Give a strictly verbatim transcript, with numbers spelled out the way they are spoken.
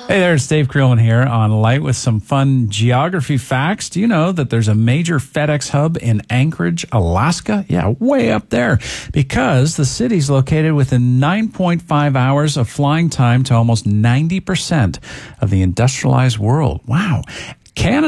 Hey there, it's Dave Creelman here on Light with some fun geography facts. Do you know that there's a major FedEx hub in Anchorage, Alaska? Yeah, way up there. Because the city's located within nine point five hours of flying time to almost ninety percent of the industrialized world. Wow. Canada